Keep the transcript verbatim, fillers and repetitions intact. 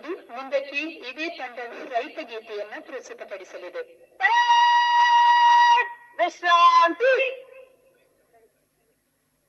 ನೀಡಲಾಗುವುದು. ಮುಂದಕ್ಕೆ ಇದೇ ತಂಡವು ರೈತ ಗೀತೆಯನ್ನ ಪ್ರಸ್ತುತಪಡಿಸಲಿದೆ. ವಿಶ್ರಾಂತಿ.